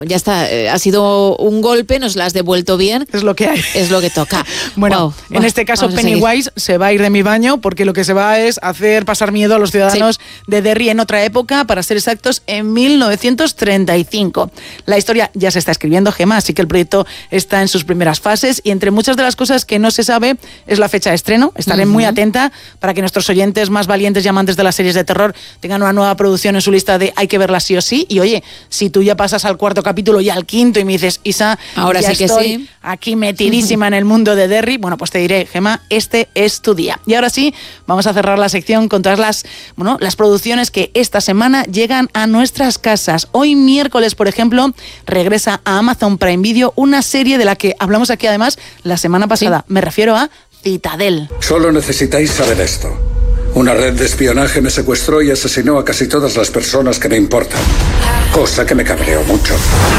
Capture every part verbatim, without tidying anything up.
Ya está, eh, ha sido un golpe, nos la has devuelto bien. Es lo que hay. Es lo que toca. Bueno, wow, en bueno, este caso Pennywise se va a ir de mi baño porque lo que se va es hacer pasar miedo a los ciudadanos sí. de Derry en otra época, para ser exactos, en mil novecientos treinta y cinco. La historia ya se está escribiendo, Gemma, así que el proyecto está en sus primeras fases y entre muchas de las cosas que no se sabe es la fecha de estreno. Estaré uh-huh. muy atenta para que nuestros oyentes más valientes y amantes de las series de terror tengan una nueva producción en su lista de hay que verla sí o sí. Y oye, si tú ya pasas al cuarto capítulo y al quinto y me dices, Isa, ahora ya sí que estoy sí. aquí metidísima en el mundo de Derry, bueno, pues te diré, Gemma, este es tu día. Y ahora sí, vamos a cerrar la sección con todas las, bueno, las producciones que esta semana llegan a nuestras casas. Hoy miércoles, por ejemplo, regresa a Amazon Prime Video una serie de la que hablamos aquí además la semana pasada. ¿Sí? Me refiero a Citadel. Solo necesitáis saber esto. Una red de espionaje me secuestró y asesinó a casi todas las personas que me importan. Cosa que me cabreó mucho.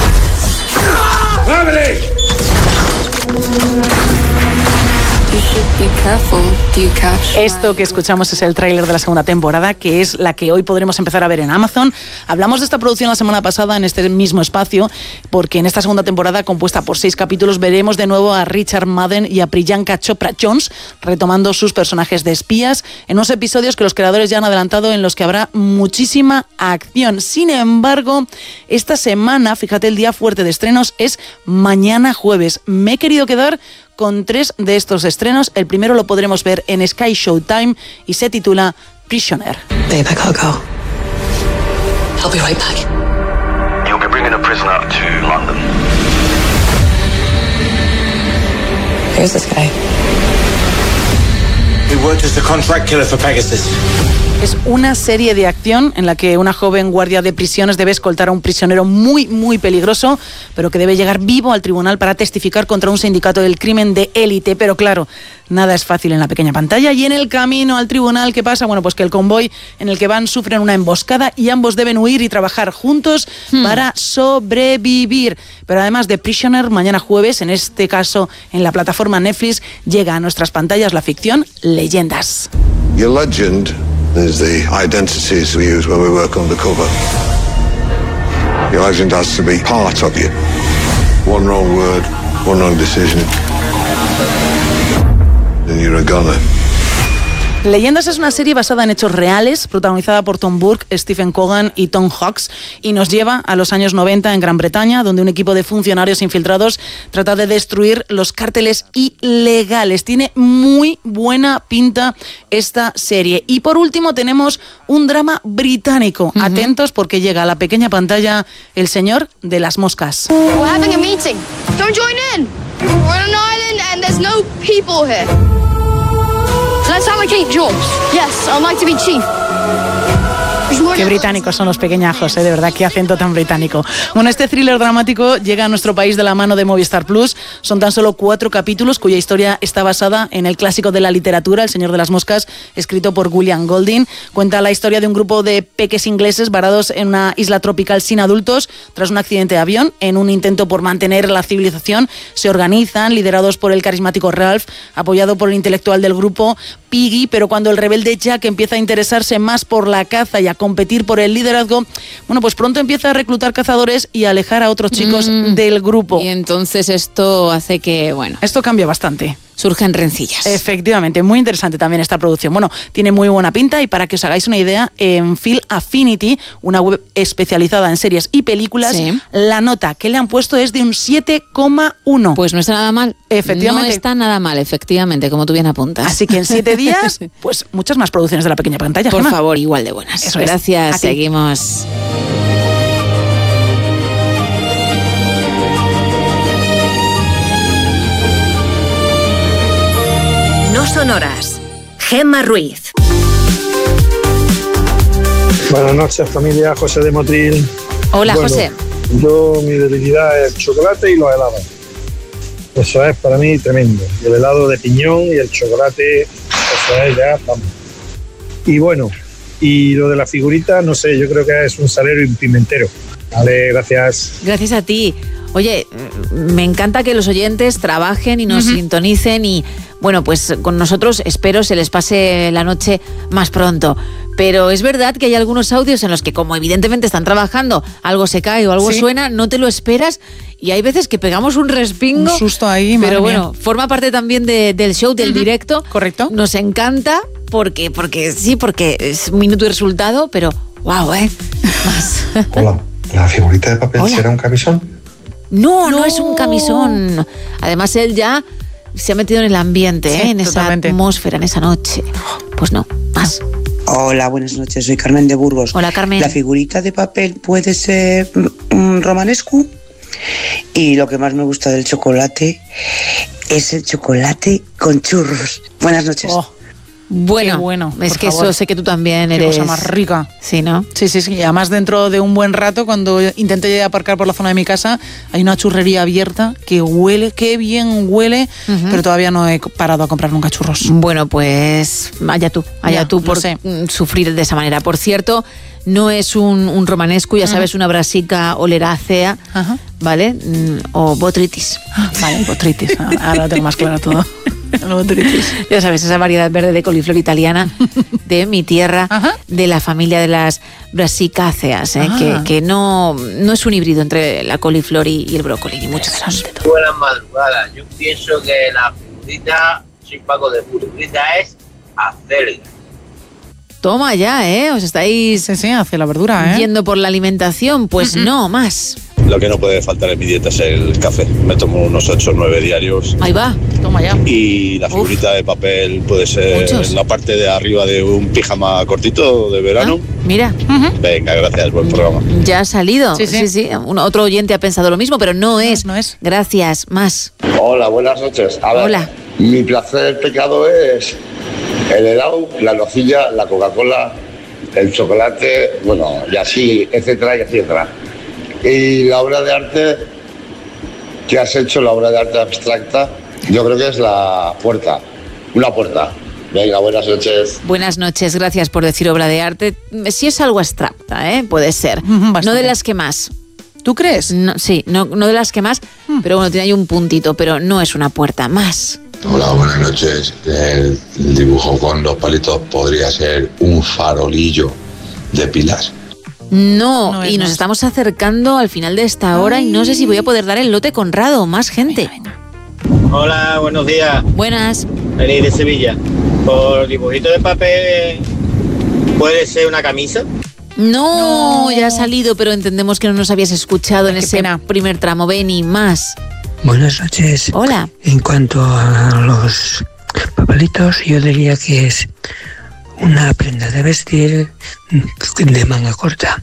¡Abre! Esto que escuchamos es el tráiler de la segunda temporada, que es la que hoy podremos empezar a ver en Amazon. Hablamos de esta producción la semana pasada en este mismo espacio, porque en esta segunda temporada, compuesta por seis capítulos, veremos de nuevo a Richard Madden y a Priyanka Chopra Jones retomando sus personajes de espías en unos episodios que los creadores ya han adelantado, en los que habrá muchísima acción. Sin embargo, esta semana, fíjate, el día fuerte de estrenos es mañana jueves. Me he querido quedar con tres de estos estrenos. El primero lo podremos ver en Sky Showtime y se titula Prisoner. Babe, I gotta go. I'll be right back. You'll be bringing a prisoner to London. Who's this guy? He worked as the contract killer for Pegasus. Es una serie de acción en la que una joven guardia de prisiones debe escoltar a un prisionero muy, muy peligroso, pero que debe llegar vivo al tribunal para testificar contra un sindicato del crimen de élite. Pero claro, nada es fácil en la pequeña pantalla. Y en el camino al tribunal, ¿qué pasa? Bueno, pues que el convoy en el que van sufren una emboscada y ambos deben huir y trabajar juntos hmm. para sobrevivir. Pero además de Prisoner, mañana jueves, en este caso en la plataforma Netflix, llega a nuestras pantallas la ficción Leyendas. Your legend is the identities we use when we work undercover. Your legend has to be part of you. One wrong word, one wrong decision, and you're a goner. Leyendas es una serie basada en hechos reales, protagonizada por Tom Burke, Stephen Coogan y Tom Hawks, y nos lleva a los años noventa en Gran Bretaña, donde un equipo de funcionarios infiltrados trata de destruir los cárteles ilegales. Tiene muy buena pinta esta serie. Y por último tenemos un drama británico. Uh-huh. Atentos, porque llega a la pequeña pantalla El Señor de las Moscas. We're having a meeting. Don't join in. We're on an island and there's no people here. Let's have a Cape George. Yes, I'd like to be chief. Qué británicos son los pequeñajos, ¿eh? De verdad, qué acento tan británico. Bueno, este thriller dramático llega a nuestro país de la mano de Movistar Plus. Son tan solo cuatro capítulos cuya historia está basada en el clásico de la literatura, El Señor de las Moscas, escrito por William Golding. Cuenta la historia de un grupo de peques ingleses varados en una isla tropical sin adultos tras un accidente de avión. En un intento por mantener la civilización, se organizan, liderados por el carismático Ralph, apoyado por el intelectual del grupo, Piggy, pero cuando el rebelde Jack empieza a interesarse más por la caza y a competir por el liderazgo, bueno, pues pronto empieza a reclutar cazadores y a alejar a otros chicos mm, del grupo. Y entonces esto hace que, bueno... Esto cambia bastante. Surgen rencillas. Efectivamente, muy interesante también esta producción. Bueno, tiene muy buena pinta y para que os hagáis una idea, en Film Affinity, una web especializada en series y películas, sí. la nota que le han puesto es de un siete coma uno. Pues no está nada mal. Efectivamente. No está nada mal, efectivamente, como tú bien apuntas. Así que en siete días, pues muchas más producciones de la pequeña pantalla. Por Gemma. favor, igual de buenas. Eso Gracias, es. Seguimos. No sonoras. Gemma Ruiz. Buenas noches, familia. José de Motril. Hola, bueno, José. Yo, mi debilidad es el chocolate y los helados. Eso es para mí tremendo. El helado de piñón y el chocolate, eso es ya, vamos. Y bueno, y lo de la figurita, no sé, yo creo que es un salero y un pimentero. Vale, gracias. Gracias a ti. Oye, me encanta que los oyentes trabajen y nos uh-huh. sintonicen y, bueno, pues con nosotros espero se les pase la noche más pronto. Pero es verdad que hay algunos audios en los que, como evidentemente están trabajando, algo se cae o algo sí. suena, no te lo esperas y hay veces que pegamos un respingo. Un susto ahí, pero bueno, mía. forma parte también de, del show, del uh-huh. directo. Correcto. Nos encanta porque, porque sí, porque es un minuto y resultado, pero wow, ¿eh? Más. Hola, ¿la figurita de papel Hola. será un camisón? No, no, no es un camisón. Además, él ya se ha metido en el ambiente, sí, ¿eh? en totalmente. esa atmósfera, en esa noche. Pues no, más. Hola, buenas noches, soy Carmen de Burgos. Hola, Carmen. La figurita de papel puede ser un romanesco y lo que más me gusta del chocolate es el chocolate con churros. Buenas noches. Oh. Bueno, bueno, es que favor. Eso sé que tú también Qué eres... cosa más rica. Sí, ¿no? Sí, sí, sí. Y además dentro de un buen rato, cuando intenté aparcar por la zona de mi casa, hay una churrería abierta que huele, qué bien huele, uh-huh. pero todavía no he parado a comprar nunca churros. Bueno, pues allá tú, allá ya, tú por sé. sufrir de esa manera. Por cierto, no es un, un romanesco, ya uh-huh. sabes, una brasica oleracea, uh-huh. ¿vale? O botritis. Vale, botritis. Ahora lo tengo más claro todo. Ya sabes, esa variedad verde de coliflor italiana de mi tierra, Ajá. de la familia de las brasicáceas, ¿eh? que, que no, no es un híbrido entre la coliflor y, y el brócoli, ni mucho menos. Buenas madrugadas. Yo pienso que la figurita, soy Paco de figurita, es acelga. Toma ya, ¿eh? Os estáis sí, sí, hace la verdura, ¿eh? yendo por la alimentación. Pues uh-huh. no, más. Lo que no puede faltar en mi dieta es el café. Me tomo unos ocho o nueve diarios. Ahí va, toma ya. Y la figurita Uf. de papel puede ser Muchos. en la parte de arriba de un pijama cortito de verano. Ah, mira. Uh-huh. Venga, gracias, buen programa. Ya ha salido. Sí, sí. sí, sí. Un, otro oyente ha pensado lo mismo, pero no, no es. No es. Gracias, más. Hola, buenas noches. A ver, Hola. Mi placer pecado es el helado, la nocilla, la Coca-Cola, el chocolate, bueno, y así, etcétera, y etcétera. Y la obra de arte que has hecho, la obra de arte abstracta, yo creo que es la puerta, una puerta. Venga, buenas noches. Buenas noches, gracias por decir obra de arte. Si es algo abstracta, ¿eh? Puede ser. Bastante. No de las que más. ¿Tú crees? No, sí, no, no de las que más, mm. pero bueno, tiene ahí un puntito, pero no es una puerta más. Hola, buenas noches. El dibujo con los palitos podría ser un farolillo de pilas. No, no y nos más. estamos acercando al final de esta hora Ay. y no sé si voy a poder dar el lote Conrado, más gente. Venga, venga. Hola, buenos días. Buenas. Vení de Sevilla. ¿Por dibujito de papel puede ser una camisa? No, no, ya ha salido, pero entendemos que no nos habías escuchado Ay, en ese pena. primer tramo. Ven y más. Buenas noches. Hola. En cuanto a los papelitos, yo diría que es una prenda de vestir de manga corta.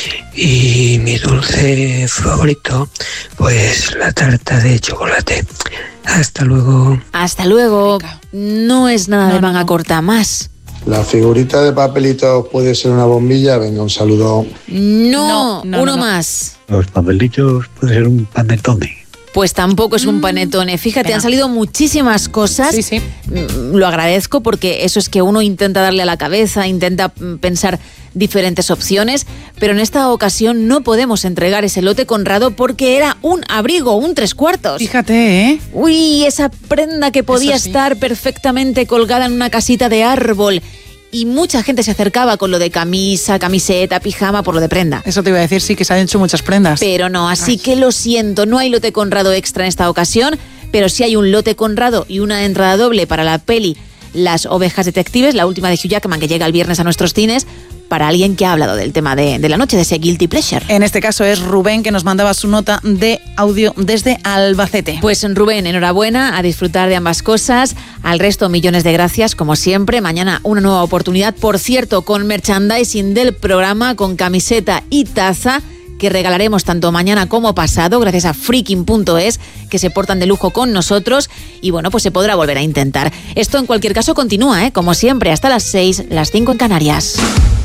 Y mi dulce favorito, pues la tarta de chocolate. Hasta luego. Hasta luego. No es nada no, de manga no. corta, más. La figurita de papelitos puede ser una bombilla. Venga, un saludo. No, no, no uno no. más. Los papelitos puede ser un panetone. Pues tampoco es un panetone. Fíjate, Pena. han salido muchísimas cosas. Sí, sí. Lo agradezco porque eso es que uno intenta darle a la cabeza, intenta pensar diferentes opciones, pero en esta ocasión no podemos entregar ese lote Conrado porque era un abrigo, un tres cuartos. Fíjate, ¿eh? Uy, esa prenda que podía sí. estar perfectamente colgada en una casita de árbol. Y mucha gente se acercaba con lo de camisa, camiseta, pijama, por lo de prenda. Eso te iba a decir, sí, que se han hecho muchas prendas. Pero no, así Ay. que lo siento, no hay lote Conrado extra en esta ocasión, pero sí hay un lote Conrado y una entrada doble para la peli Las Ovejas Detectives, la última de Hugh Jackman, que llega el viernes a nuestros cines, para alguien que ha hablado del tema de, de la noche, de ese guilty pleasure. En este caso es Rubén, que nos mandaba su nota de audio desde Albacete. Pues Rubén, enhorabuena, a disfrutar de ambas cosas. Al resto, millones de gracias, como siempre. Mañana una nueva oportunidad, por cierto, con merchandising del programa, con camiseta y taza, que regalaremos tanto mañana como pasado, gracias a freaking punto es, que se portan de lujo con nosotros, y bueno, pues se podrá volver a intentar. Esto en cualquier caso continúa, ¿eh? Como siempre, hasta las seis, las cinco en Canarias.